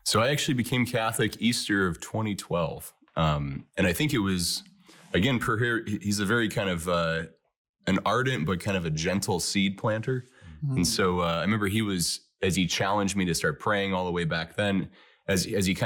So I actually became Catholic Easter of 2012. And I think it was, again, per here, he's a very kind of an ardent but kind of a gentle seed planter. Mm-hmm. And so I remember as he challenged me to start praying all the way back then, as he kind